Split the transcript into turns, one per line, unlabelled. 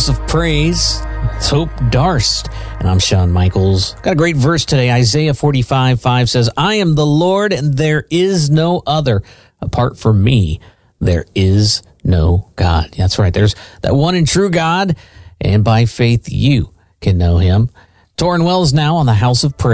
House of Praise. It's Hope Darst. And I'm Shawn Michaels. Got a great verse today. Isaiah 45:5 says, I am the Lord and there is no other. Apart from me, there is no God. That's right. There's that one and true God. And by faith, you can know him. Torrin Wells now on the House of Praise.